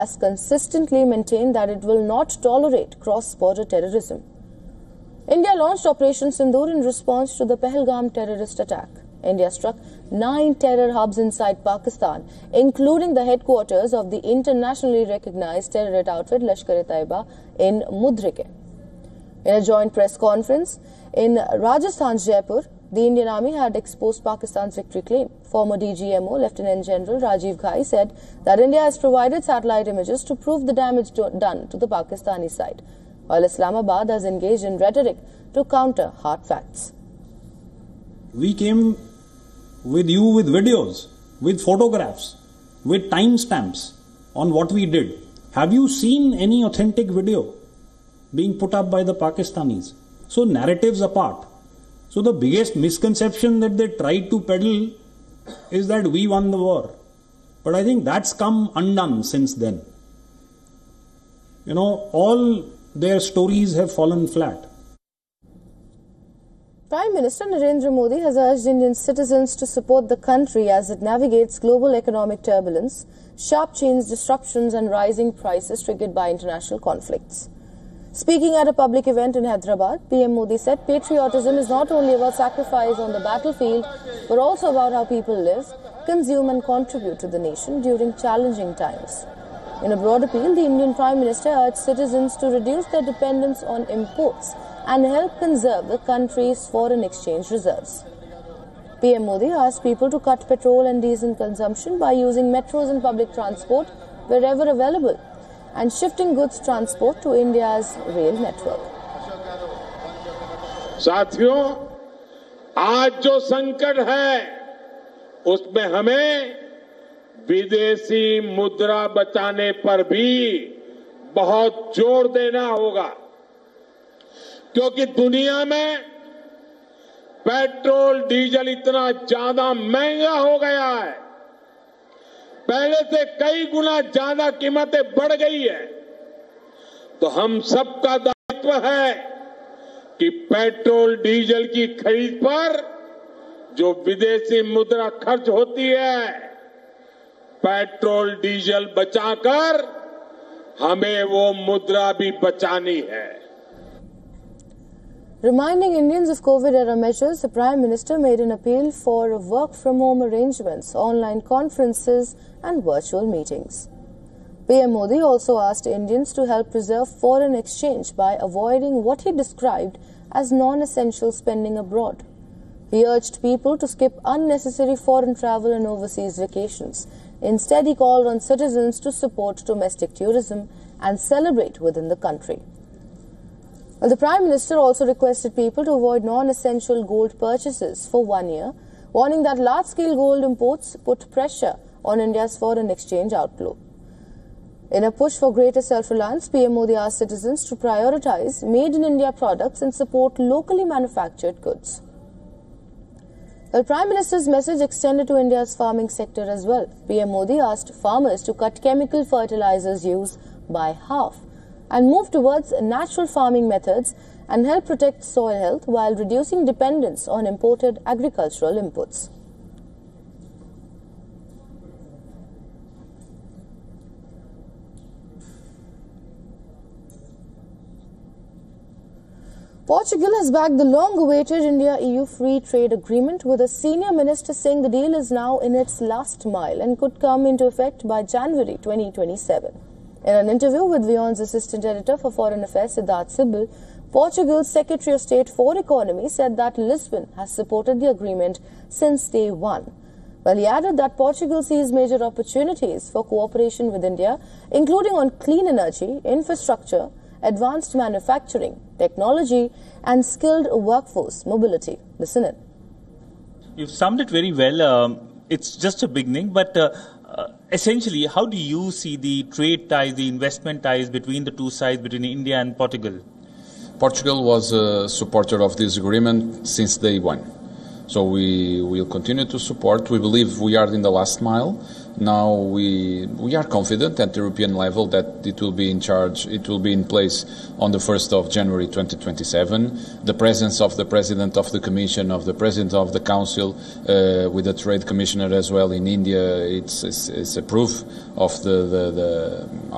has consistently maintained that it will not tolerate cross-border terrorism. India launched Operation Sindoor in response to the Pahalgam terrorist attack. India struck 9 terror hubs inside Pakistan, including the headquarters of the internationally recognized terrorist outfit Lashkar-e-Taiba in Mudrike. In a joint press conference in Rajasthan's Jaipur, the Indian Army had exposed Pakistan's victory claim. Former DGMO Lieutenant General Rajiv Ghai said that India has provided satellite images to prove the damage done to the Pakistani side, while Islamabad has engaged in rhetoric to counter hard facts. We came with you with videos, with photographs, with timestamps on what we did. Have you seen any authentic video being put up by the Pakistanis? So narratives apart. So the biggest misconception that they tried to peddle is that we won the war. But I think that's come undone since then. You know, all their stories have fallen flat. Prime Minister Narendra Modi has urged Indian citizens to support the country as it navigates global economic turbulence, sharp change disruptions and rising prices triggered by international conflicts. Speaking at a public event in Hyderabad, PM Modi said patriotism is not only about sacrifice on the battlefield, but also about how people live, consume and contribute to the nation during challenging times. In a broad appeal, the Indian Prime Minister urged citizens to reduce their dependence on imports and help conserve the country's foreign exchange reserves. PM Modi asked people to cut petrol and diesel consumption by using metros and public transport wherever available and shifting goods transport to India's rail network. साथियों, आज जो संकट है उसमें हमें विदेशी मुद्रा बचाने पर भी बहुत जोर देना होगा, क्योंकि दुनिया में पेट्रोल डीजल इतना ज्यादा महंगा हो गया है, पहले से कई गुना ज्यादा कीमतें बढ़ गई है। तो हम सबका दायित्व है कि पेट्रोल डीजल की खरीद पर जो विदेशी मुद्रा खर्च होती है, पेट्रोल डीजल बचाकर हमें वो मुद्रा भी बचानी है। Reminding Indians of COVID-era measures, the Prime Minister made an appeal for work-from-home arrangements, online conferences and virtual meetings. PM Modi also asked Indians to help preserve foreign exchange by avoiding what he described as non-essential spending abroad. He urged people to skip unnecessary foreign travel and overseas vacations. Instead, he called on citizens to support domestic tourism and celebrate within the country. Well, the Prime Minister also requested people to avoid non-essential gold purchases for 1 year, warning that large-scale gold imports put pressure on India's foreign exchange outflow. In a push for greater self-reliance, PM Modi asked citizens to prioritize made-in-India products and support locally manufactured goods. The Prime Minister's message extended to India's farming sector as well. PM Modi asked farmers to cut chemical fertilizers use by half and move towards natural farming methods and help protect soil health while reducing dependence on imported agricultural inputs. Portugal has backed the long-awaited India-EU free trade agreement, with a senior minister saying the deal is now in its last mile and could come into effect by January 2027. In an interview with WION's Assistant Editor for Foreign Affairs, Siddharth Sibal, Portugal's Secretary of State for Economy said that Lisbon has supported the agreement since day one. Well, he added that Portugal sees major opportunities for cooperation with India, including on clean energy, infrastructure, advanced manufacturing, technology and skilled workforce mobility. Listen in. You've summed it very well. It's just a beginning, but essentially, how do you see the trade ties, the investment ties between the two sides, between India and Portugal? Portugal was a supporter of this agreement since day one. So we will continue to support. We believe we are in the last mile. Now we are confident at the European level that it will be in charge, it will be in place on the 1st of January 2027. The presence of the President of the Commission, of the President of the Council, with the Trade Commissioner as well in India, it's a proof of